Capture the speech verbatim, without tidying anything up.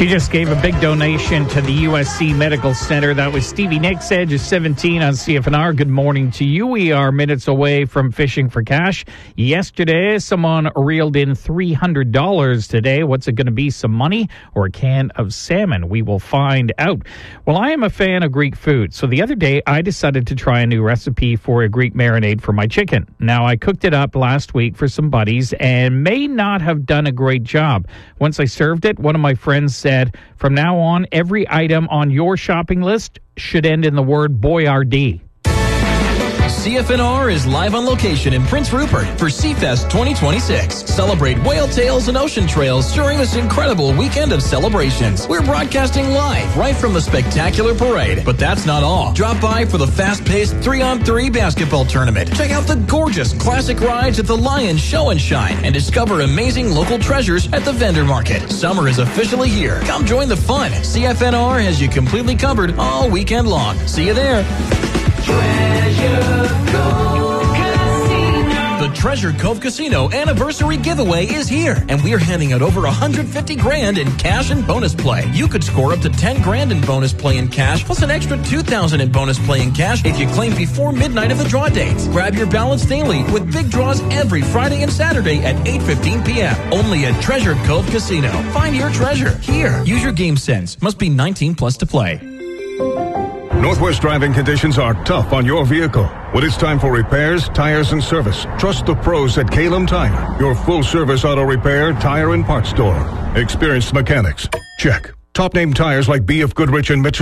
She just gave a big donation to the U S C Medical Center. That was Stevie Nicks, Edge of seventeen on C F N R. Good morning to you. We are minutes away from fishing for cash. Yesterday, someone reeled in three hundred dollars today. What's it going to be, some money or a can of salmon? We will find out. Well, I am a fan of Greek food, so the other day I decided to try a new recipe for a Greek marinade for my chicken. Now, I cooked it up last week for some buddies and may not have done a great job. Once I served it, one of my friends said, from now on, every item on your shopping list should end in the word Boyardee. C F N R is live on location in Prince Rupert for Seafest twenty twenty-six. Celebrate whale tails and ocean trails during this incredible weekend of celebrations. We're broadcasting live right from the spectacular parade. But that's not all. Drop by for the fast-paced three on three basketball tournament. Check out the gorgeous classic rides at the Lion Show and Shine and discover amazing local treasures at the vendor market. Summer is officially here. Come join the fun. C F N R has you completely covered all weekend long. See you there. Treasure Cove Casino. The Treasure Cove Casino anniversary giveaway is here, and we're handing out over one hundred fifty grand in cash and bonus play. You could score up to ten grand in bonus play in cash, plus an extra two thousand in bonus play in cash if you claim before midnight of the draw dates. Grab your balance daily with big draws every Friday and Saturday at eight fifteen p.m. Only at Treasure Cove Casino. Find your treasure here. Use your game sense. Must be nineteen plus to play. Northwest driving conditions are tough on your vehicle. When it's time for repairs, tires, and service, trust the pros at Kalem Tire, your full-service auto repair, tire, and parts store. Experienced mechanics, check. Top-name tires like B F Goodrich and Mitchell